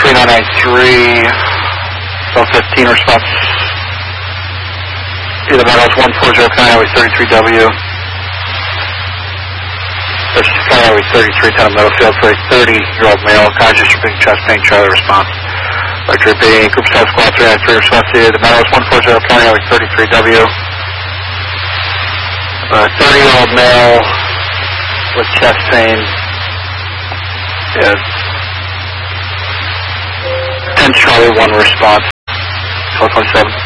3993, so 15 response. The Meadows 140 County Highway 33W. Versus County Highway 33, town of Meadowfield for a 30-year-old male, conscious or big chest pain, trailer response. Vector B, Group South Squad 393 response to the Meadows 140 County Highway 33W. 30-year-old male with chest pain. Yeah. 10 Charlie 1 response. 1227.